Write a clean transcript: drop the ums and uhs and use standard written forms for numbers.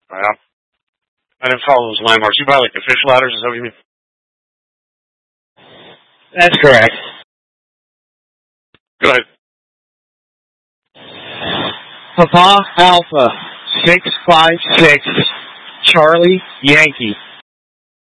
Yeah. I didn't follow those landmarks. You buy like the fish ladders, is that what you mean? That's correct. Go ahead. Papa Alpha 656 Charlie Yankee.